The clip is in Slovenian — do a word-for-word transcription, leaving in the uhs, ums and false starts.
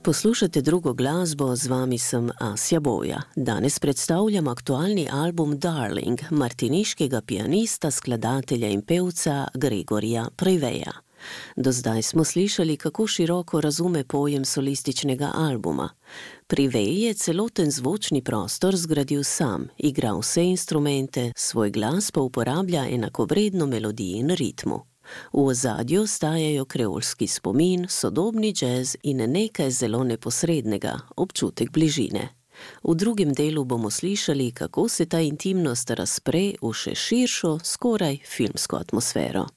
Poslušate drugo glasbo, z vami sem Asja Boja. Danes predstavljam aktualni album Darling martiniškega pianista, skladatelja in pevca Gregorja Preveja. Do zdaj smo slišali, kako široko razume pojem solističnega albuma. Prevej je celoten zvočni prostor zgradil sam, igra vse instrumente, svoj glas pa uporablja enakovredno melodiji in ritmu. V ozadju stajajo kreolski spomin, sodobni džez in nekaj zelo neposrednega, občutek bližine. V drugem delu bomo slišali, kako se ta intimnost razpre v še širšo, skoraj filmsko atmosfero.